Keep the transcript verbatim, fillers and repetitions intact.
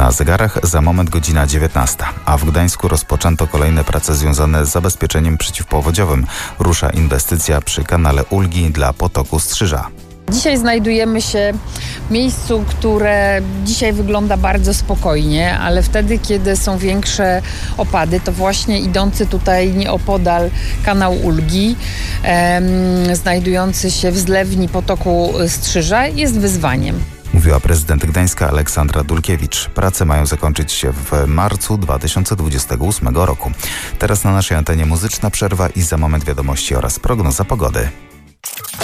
Na zegarach za moment godzina dziewiętnasta, a w Gdańsku rozpoczęto kolejne prace związane z zabezpieczeniem przeciwpowodziowym. Rusza inwestycja przy kanale Ulgi dla potoku Strzyża. Dzisiaj znajdujemy się w miejscu, które dzisiaj wygląda bardzo spokojnie, ale wtedy, kiedy są większe opady, to właśnie idący tutaj nieopodal kanał Ulgi, em, znajdujący się w zlewni potoku Strzyża, jest wyzwaniem. Mówiła prezydent Gdańska Aleksandra Dulkiewicz. Prace mają zakończyć się w marcu dwa tysiące dwudziestego ósmego roku. Teraz na naszej antenie muzyczna przerwa i za moment wiadomości oraz prognoza pogody.